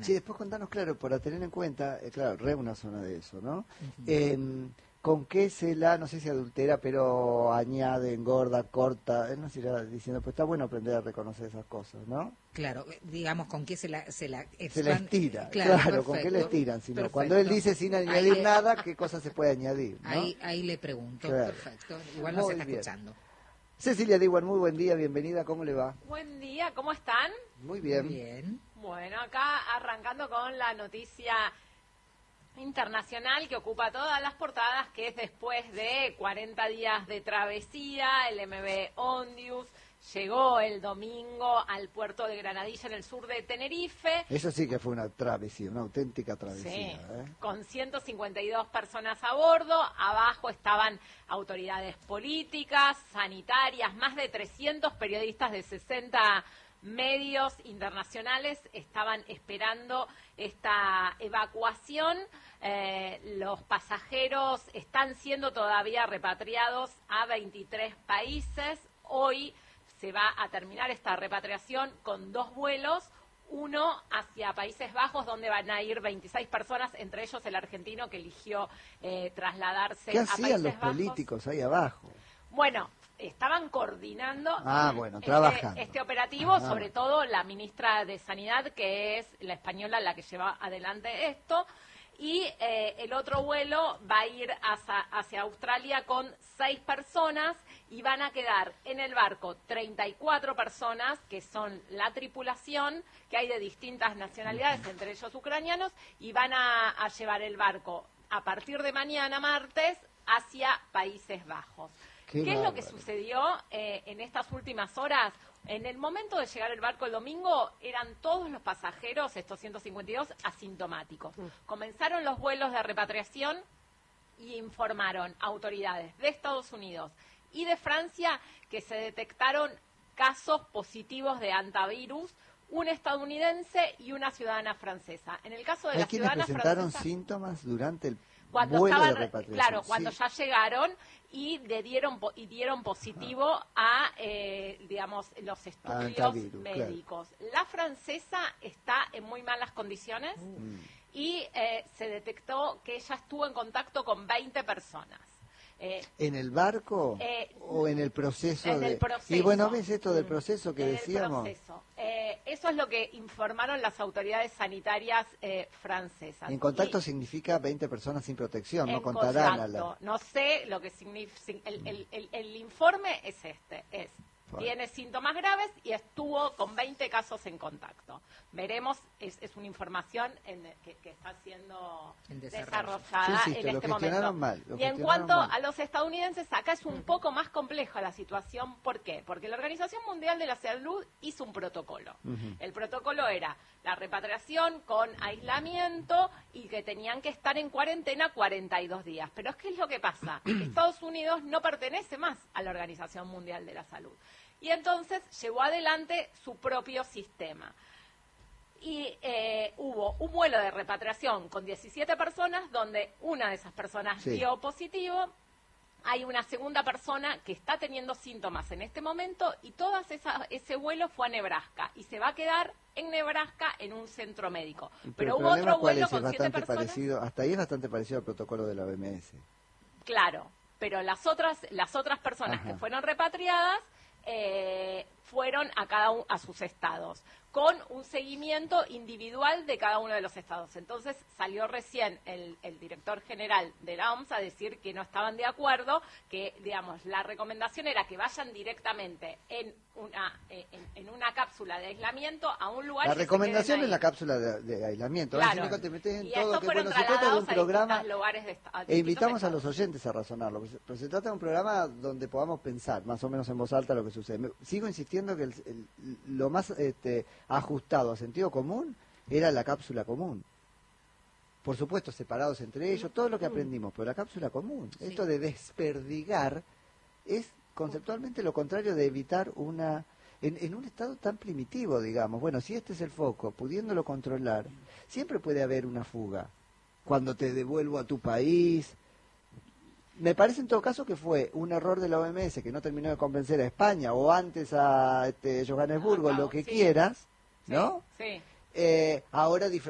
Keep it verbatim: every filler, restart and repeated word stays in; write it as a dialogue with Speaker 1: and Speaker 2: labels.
Speaker 1: zona.
Speaker 2: Sí, después contanos, claro, para tener en cuenta, eh, claro, re una zona de eso, ¿no?
Speaker 1: Uh-huh.
Speaker 2: Eh, ¿Con qué se la, no sé si adultera, pero añade, engorda, corta? Él nos irá diciendo, pues está bueno aprender a reconocer esas cosas, ¿no?
Speaker 1: Claro, digamos, ¿con qué se la se la,
Speaker 2: se la estira,
Speaker 1: claro,
Speaker 2: claro, ¿con qué le estiran? Sino
Speaker 1: perfecto.
Speaker 2: Cuando él dice sin añadir
Speaker 1: ahí,
Speaker 2: nada, ¿qué cosa se puede añadir? ¿no?
Speaker 1: Ahí, ahí le pregunto,
Speaker 2: claro.
Speaker 1: Perfecto. Igual nos
Speaker 2: Muy
Speaker 1: está
Speaker 2: bien.
Speaker 1: escuchando.
Speaker 2: Cecilia Diwan, muy buen día, bienvenida, ¿cómo le va?
Speaker 3: Buen día, ¿cómo están?
Speaker 2: Muy bien.
Speaker 1: Muy bien.
Speaker 3: Bueno, acá arrancando con la noticia internacional que ocupa todas las portadas, que es después de cuarenta días de travesía, el M V Ondius llegó el domingo al puerto de Granadilla en el sur de Tenerife.
Speaker 2: Eso sí que fue una travesía, una auténtica travesía.
Speaker 3: Sí,
Speaker 2: ¿eh?
Speaker 3: con ciento cincuenta y dos personas a bordo, abajo estaban autoridades políticas, sanitarias, más de trescientos periodistas de sesenta medios internacionales estaban esperando esta evacuación. Eh, los pasajeros están siendo todavía repatriados a veintitrés países. Hoy se va a terminar esta repatriación con dos vuelos, uno hacia Países Bajos, donde van a ir veintiséis personas, entre ellos el argentino que eligió eh, trasladarse a Países Bajos.
Speaker 2: ¿Qué hacían los políticos ahí abajo?
Speaker 3: Bueno, estaban coordinando
Speaker 2: ah, bueno,
Speaker 3: este,
Speaker 2: trabajando.
Speaker 3: este operativo, ah, sobre bueno. todo la ministra de Sanidad, que es la española la que lleva adelante esto, y eh, el otro vuelo va a ir hacia, hacia Australia con seis personas y van a quedar en el barco treinta y cuatro personas, que son la tripulación, que hay de distintas nacionalidades, entre ellos ucranianos, y van a, a llevar el barco a partir de mañana, martes, hacia Países Bajos. ¿Qué, ¿Qué es lo que sucedió eh, en estas últimas horas? En el momento de llegar el barco el domingo, eran todos los pasajeros, estos ciento cincuenta y dos, asintomáticos. Mm. Comenzaron los vuelos de repatriación y informaron autoridades de Estados Unidos y de Francia que se detectaron casos positivos de hantavirus, un estadounidense y una ciudadana francesa. En el caso de la ciudadana francesa...
Speaker 2: presentaron síntomas durante el
Speaker 3: cuando
Speaker 2: vuelo
Speaker 3: estaban,
Speaker 2: de repatriación.
Speaker 3: Claro, cuando
Speaker 2: sí.
Speaker 3: ya llegaron y le dieron y dieron positivo a, eh, digamos, los estudios
Speaker 2: Antavirus,
Speaker 3: médicos. Claro. La francesa está en muy malas condiciones mm. y eh, se detectó que ella estuvo en contacto con veinte personas.
Speaker 2: Eh, ¿En el barco eh, o en el proceso?
Speaker 3: En
Speaker 2: de...
Speaker 3: el proceso.
Speaker 2: Y bueno, ¿ves esto del proceso que
Speaker 3: en
Speaker 2: decíamos?
Speaker 3: El proceso. Eh, eso es lo que informaron las autoridades sanitarias eh, francesas.
Speaker 2: En contacto y significa veinte personas sin protección, no contarán a la...
Speaker 3: No sé lo que significa... El, el, el, el informe es este, es... Bueno. Tiene síntomas graves y estuvo con veinte casos en contacto. Veremos, es, es una información en, que, que está siendo desarrollada
Speaker 2: sí, sí,
Speaker 3: en este momento.
Speaker 2: Mal,
Speaker 3: y en cuanto mal. a los estadounidenses, acá es un uh-huh. poco más compleja la situación. ¿Por qué? Porque la Organización Mundial de la Salud hizo un protocolo. Uh-huh. El protocolo era la repatriación con aislamiento y que tenían que estar en cuarentena cuarenta y dos días. Pero ¿qué es lo que pasa? Estados Unidos no pertenece más a la Organización Mundial de la Salud. Y entonces llevó adelante su propio sistema. Y eh, hubo un vuelo de repatriación con diecisiete personas, donde una de esas personas sí. dio positivo. Hay una segunda persona que está teniendo síntomas en este momento y todo ese vuelo fue a Nebraska. Y se va a quedar en Nebraska en un centro médico. Pero, Pero hubo otro vuelo
Speaker 2: es?
Speaker 3: con
Speaker 2: es
Speaker 3: siete personas.
Speaker 2: Parecido, hasta ahí es bastante parecido al protocolo de la O M S.
Speaker 3: Claro, pero las otras, las otras personas Ajá. que fueron repatriadas... Eh, fueron a cada uno a sus estados con un seguimiento individual de cada uno de los estados. Entonces salió recién el, el director general de la O M S a decir que no estaban de acuerdo, que digamos la recomendación era que vayan directamente en una en, en una cápsula de aislamiento a un lugar.
Speaker 2: La recomendación es la cápsula de, de aislamiento.
Speaker 3: Claro.
Speaker 2: Ahora, si te metes en
Speaker 3: y
Speaker 2: todo, que bueno,
Speaker 3: se
Speaker 2: trata de un programa
Speaker 3: lugares de esta,
Speaker 2: e invitamos a los oyentes a razonarlo. Pero se trata de un programa donde podamos pensar más o menos en voz alta lo que sucede. Me, sigo insistiendo que el, el, lo más este, ajustado a sentido común era la cápsula común. Por supuesto, separados entre ellos, todo lo que aprendimos, pero la cápsula común. Sí. Esto de desperdigar es conceptualmente lo contrario de evitar una... En, en un estado tan primitivo, digamos, bueno, si este es el foco, pudiéndolo controlar, siempre puede haber una fuga. Cuando te devuelvo a tu país... Me parece en todo caso que fue un error de la O M S que no terminó de convencer a España o antes a este, Johannesburgo, ah, lo que sí. quieras, ¿no?
Speaker 3: Sí. sí.
Speaker 2: Eh, ahora